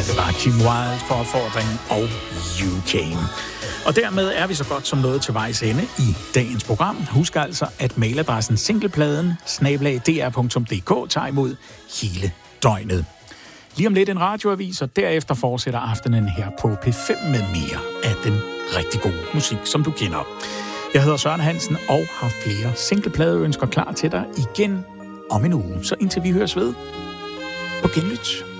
det var Kim Wilde for Opfordringen og You Came. Og dermed er vi så godt som nået til vejs ende i dagens program. Husk altså, at mailadressen singlepladen@dr.dk tager imod hele døgnet. Lige om lidt en radioavis, og derefter fortsætter aftenen her på P5 med mere af den rigtig gode musik, som du kender. Jeg hedder Søren Hansen og har flere singlepladeønsker klar til dig igen om en uge. Så indtil vi høres ved, på genlyt.